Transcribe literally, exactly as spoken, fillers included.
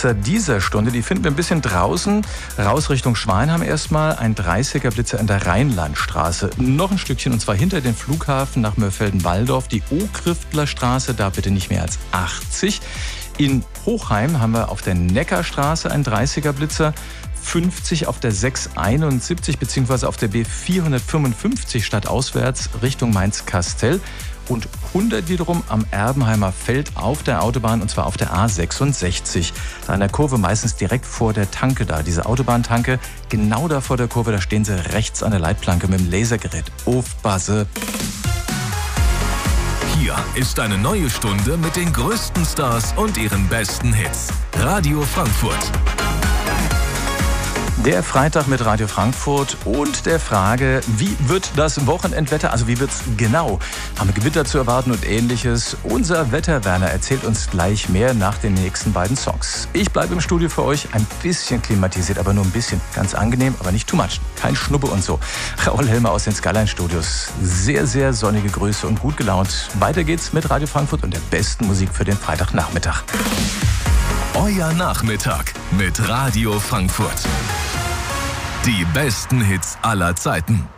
Blitzer dieser Stunde, die finden wir ein bisschen draußen, raus Richtung Schweinheim erstmal. Ein dreißiger Blitzer in der Rheinlandstraße. Noch ein Stückchen, und zwar hinter den Flughafen nach Mörfelden-Walldorf. Die Okrifdlerstraße, da bitte nicht mehr als achtzig. In Hochheim haben wir auf der Neckarstraße einen dreißiger Blitzer. fünfzig auf der sechshunderteinundsiebzig bzw. auf der B vierhundertfünfundfünfzig stadtauswärts Richtung Mainz-Kastel. Und hundert wiederum am Erbenheimer Feld auf der Autobahn, und zwar auf der A sechsundsechzig. An der Kurve meistens direkt vor der Tanke da. Diese Autobahntanke, genau da vor der Kurve, da stehen sie rechts an der Leitplanke mit dem Lasergerät. Aufpasse! Hier ist eine neue Stunde mit den größten Stars und ihren besten Hits. Radio Frankfurt. Der Freitag mit Radio Frankfurt und der Frage, wie wird das Wochenendwetter, also wie wird's genau? Haben wir Gewitter zu erwarten und Ähnliches? Unser Wetterwerner erzählt uns gleich mehr nach den nächsten beiden Songs. Ich bleibe im Studio für euch, ein bisschen klimatisiert, aber nur ein bisschen. Ganz angenehm, aber nicht too much. Kein Schnuppe und so. Raoul Helmer aus den Skyline-Studios. Sehr, sehr sonnige Grüße und gut gelaunt. Weiter geht's mit Radio Frankfurt und der besten Musik für den Freitagnachmittag. Euer Nachmittag mit Radio Frankfurt. Die besten Hits aller Zeiten.